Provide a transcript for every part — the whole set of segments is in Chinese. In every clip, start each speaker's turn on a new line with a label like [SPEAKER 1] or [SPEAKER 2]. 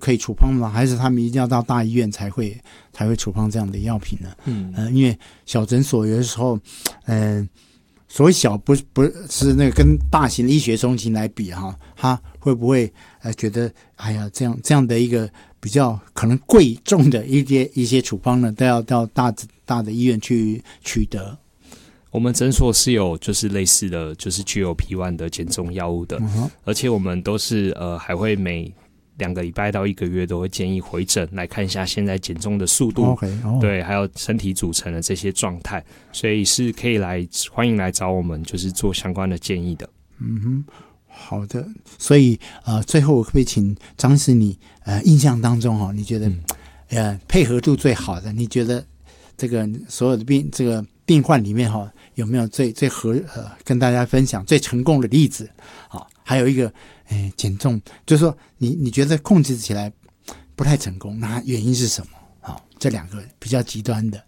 [SPEAKER 1] 可以处方吗？还是他们一定要到大医院才会处方这样的药品呢？因为小诊所有的时候，所谓小不是那个跟大型的医学中心来比哈，他会不会觉得哎呀这样的一个比较可能贵重的一些处方呢，都要到大的医院去取得？
[SPEAKER 2] 我们诊所是有就是类似的就是 GLP-1 的减重药物的，而且我们都是还会每2个礼拜到1个月都会建议回诊来看一下现在减重的速度，对，还有身体组成的这些状态，所以是可以欢迎来找我们，就是做相关的建议的。
[SPEAKER 1] 好的。所以最后我可不可以请张医师你印象当中你觉得配合度最好的，你觉得这个所有的病患里面有没有最跟大家分享最成功的例子？还有一个减重，就是说你觉得控制起来不太成功，那原因是什么？这2个比较极端的。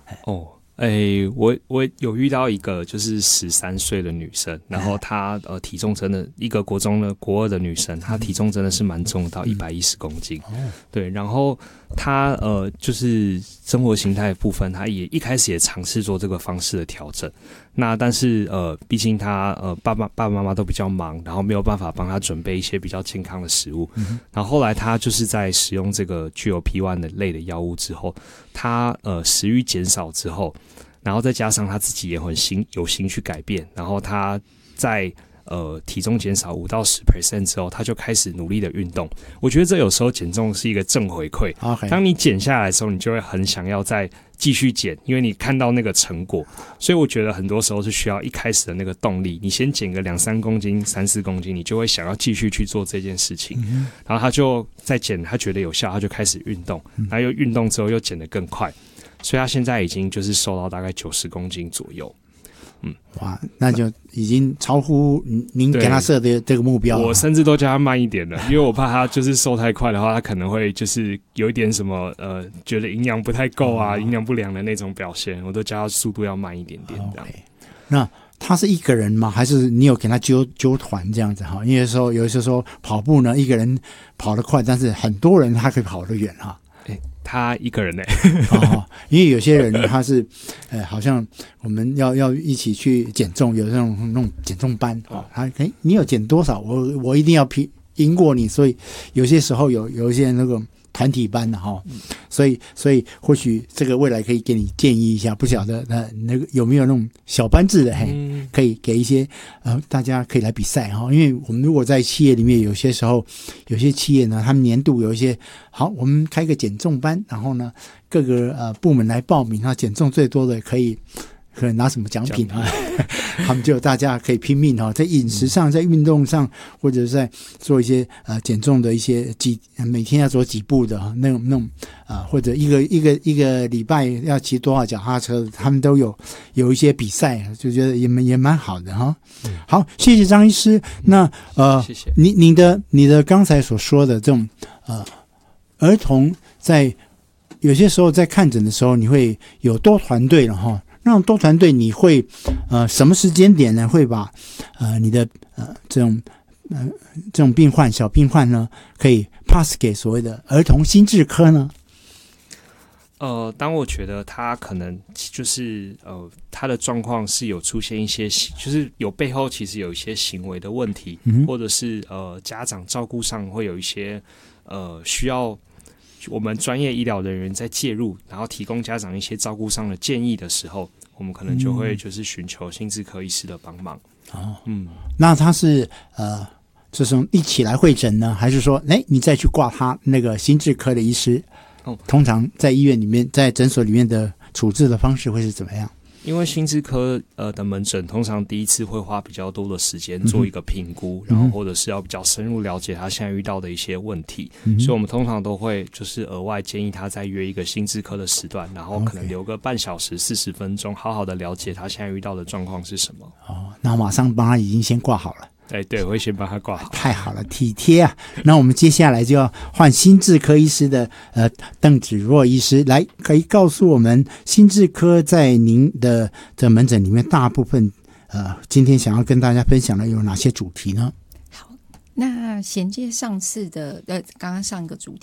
[SPEAKER 2] 我有遇到一个就是13岁的女生，然后她体重真的一个国2的女生，她体重真的是蛮重，到110公斤。对，然后她就是生活形态的部分，她也一开始也尝试做这个方式的调整。那但是毕竟她爸爸妈妈都比较忙，然后没有办法帮她准备一些比较健康的食物。然后后来她就是在使用这个 GLP-1 的类的药物之后，她食欲减少之后，然后再加上她自己也有心去改变，然后她在体重减少5到10% 之后，他就开始努力的运动。我觉得这有时候减重是一个正回馈。当你减下来的时候，你就会很想要再继续减，因为你看到那个成果。所以我觉得很多时候是需要一开始的那个动力，你先减个2-3公斤、3-4公斤，你就会想要继续去做这件事情。然后他就再减，他觉得有效，他就开始运动，然后又运动之后又减得更快，所以他现在已经就是瘦到大概90公斤左右。
[SPEAKER 1] 哇，那就已经超乎您给他设的这个目标了。
[SPEAKER 2] 我甚至都叫他慢一点了，因为我怕他就是瘦太快的话，他可能会就是有一点什么觉得营养不太够啊，营养不良的那种表现，我都叫他速度要慢一点点这样。
[SPEAKER 1] 那他是一个人吗？还是你有给他揪团这样子哈？因为有些时候跑步呢，一个人跑得快，但是很多人他可以跑得远哈。
[SPEAKER 2] 他一个人
[SPEAKER 1] 因为有些人他是好像我们要一起去减重，有那种减重班你有减多少，我一定要赢过你，所以有些时候有一些那个团体班的所以或许这个未来可以给你建议一下，不晓得那个有没有那种小班制的可以给一些大家可以来比赛因为我们如果在企业里面，有些时候有些企业呢，他们年度有一些好，我们开个减重班，然后呢各个部门来报名，减重最多的可以拿什么奖品他们就大家可以拼命在饮食上，在运动上，或者是在做一些减重的一些每天要走几步的那种或者一个礼拜要骑多少脚踏车，他们都有一些比赛，就觉得也蛮好的好，谢谢张医师。那
[SPEAKER 2] 谢谢
[SPEAKER 1] 你的刚才所说的这种儿童在有些时候在看诊的时候，你会有多团队了那种多团队，你会什么时间点呢？会把你的这种病患小病患呢，可以 pass 给所谓的儿童心智科呢？
[SPEAKER 2] 当我觉得他可能就是他的状况是有出现一些，就是有背后其实有一些行为的问题，或者是家长照顾上会有一些需要我们专业医疗人员在介入，然后提供家长一些照顾上的建议的时候，我们可能就会就是寻求心智科医师的帮忙。
[SPEAKER 1] 那他是这种一起来会诊呢，还是说你再去挂他那个心智科的医师？通常在医院里面，在诊所里面的处置的方式会是怎么样？
[SPEAKER 2] 因为心智科的门诊通常第一次会花比较多的时间做一个评估，然后或者是要比较深入了解他现在遇到的一些问题，所以我们通常都会就是额外建议他再约一个心智科的时段，然后可能留个半小时40分钟，好好的了解他现在遇到的状况是什么。
[SPEAKER 1] 那马上帮他已经先挂好了。
[SPEAKER 2] 对，我会先帮他挂好。
[SPEAKER 1] 太好了，体贴啊！那我们接下来就要换心智科医师的邓芷若医师来，可以告诉我们心智科在您的门诊里面大部分今天想要跟大家分享的有哪些主题呢？
[SPEAKER 3] 好，那衔接上次的刚刚上一个主